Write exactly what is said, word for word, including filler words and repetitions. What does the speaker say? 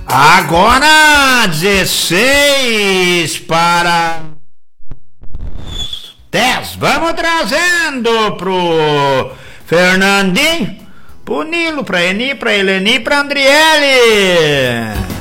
Agora dezesseis para dez. Vamos trazendo pro Fernandinho, pro Nilo, pra Eni, pra Eleni, pra Andriele.